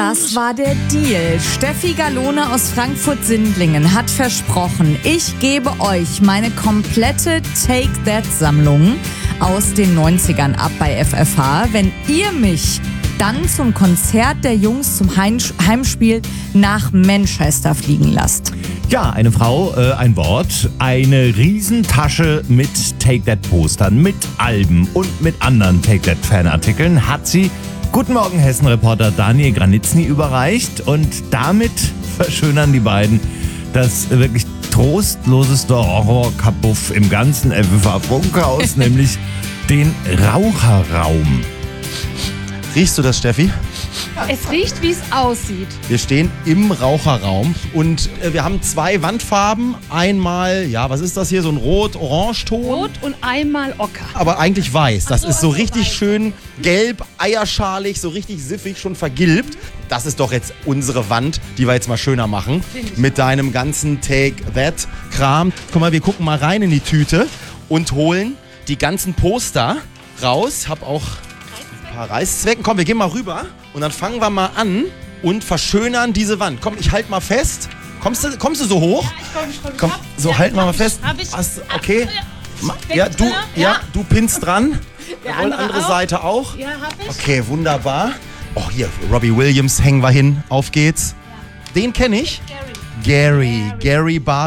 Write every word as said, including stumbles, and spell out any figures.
Das war der Deal. Steffi Gallone aus Frankfurt-Sindlingen hat versprochen, ich gebe euch meine komplette Take That-Sammlung aus den neunzigern ab bei F F H, wenn ihr mich dann zum Konzert der Jungs zum Heimspiel nach Manchester fliegen lasst. Ja, eine Frau, äh, ein Wort, eine Riesentasche mit Take That Postern, mit Alben und mit anderen Take That Fanartikeln hat sie Guten Morgen Hessen-Reporter Daniel Granitzny überreicht und damit verschönern die beiden das wirklich trostloseste Horror-Kabuff im ganzen F F H-Funkhaus, nämlich den Raucherraum. Riechst du das, Steffi? Es riecht, wie es aussieht. Wir stehen im Raucherraum und äh, wir haben zwei Wandfarben. Einmal, ja, was ist das hier? So ein Rot-Orange-Ton. Rot und einmal Ocker. Aber eigentlich weiß. Das so, ist so also richtig weiß. schön gelb, eierschalig, so richtig siffig, schon vergilbt. Das ist doch jetzt unsere Wand, die wir jetzt mal schöner machen. Mit deinem ganzen Take-That-Kram. Guck mal, wir gucken mal rein in die Tüte und holen die ganzen Poster raus. Hab auch ein paar Reißzwecken. Komm, wir gehen mal rüber und dann fangen wir mal an und verschönern diese Wand. Komm, ich halt mal fest. Kommst du, kommst du so hoch? Ja, ich komm, ich komm. Komm, Ich so hab, halt ja, mal hab fest. Ich, hab ich. Hast, okay. Ma- Steck Ja, du, drin, ja, ja. du pinnst dran. Der Jawohl, andere andere auch. Seite auch. Ja, hab ich. Okay, wunderbar. Oh, hier, Robbie Williams hängen wir hin. Auf geht's. Den kenne ich. Gary. Gary. Gary Barlow.